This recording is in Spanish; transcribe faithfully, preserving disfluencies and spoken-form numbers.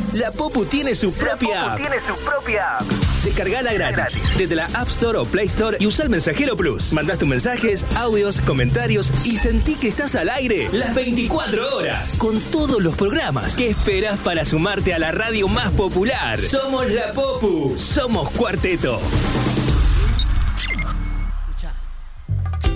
La Popu tiene su propia app. tiene su propia app. Descargala gratis desde la App Store o Play Store y usa el Mensajero Plus. Mandás tus mensajes, audios, comentarios y sentí que estás al aire las veinticuatro horas con todos los programas. ¿Qué esperás para sumarte a la radio más popular? Somos La Popu. Somos Cuarteto.